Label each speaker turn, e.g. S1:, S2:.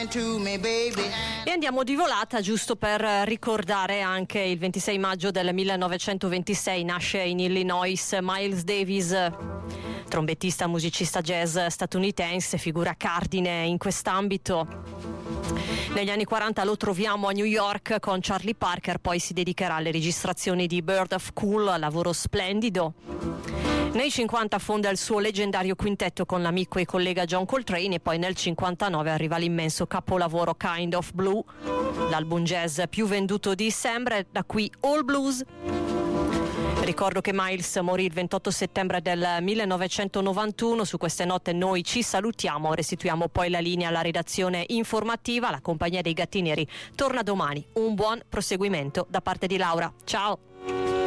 S1: to me, baby.
S2: E andiamo di volata giusto per ricordare anche il 26 maggio del 1926 nasce in Illinois Miles Davis, trombettista, musicista jazz statunitense, figura cardine in quest'ambito. Negli anni 40 lo troviamo a New York con Charlie Parker, poi si dedicherà alle registrazioni di Bird of Cool, lavoro splendido. Nei 50 fonda il suo leggendario quintetto con l'amico e collega John Coltrane e poi nel 59 arriva l'immenso capolavoro Kind of Blue, l'album jazz più venduto di sempre, da qui All Blues. Ricordo che Miles morì il 28 settembre del 1991, su queste note noi ci salutiamo, restituiamo poi la linea alla redazione informativa, la compagnia dei Gatti Neri torna domani, un buon proseguimento da parte di Laura, ciao!